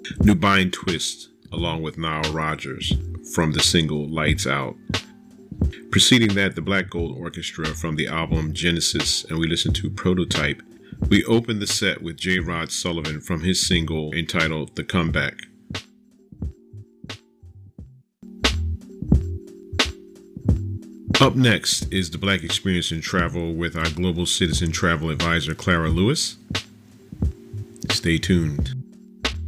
Nubine Twist, along with Nile Rodgers, from the single Lights Out. Preceding that, the Black Gold Orchestra from the album Genesis, and we listened to Prototype. We opened the set with J. Rod Sullivan from his single entitled The Comeback. Up next is the Black Experience in Travel with our Global Citizen Travel Advisor, Clara Lewis. Stay tuned.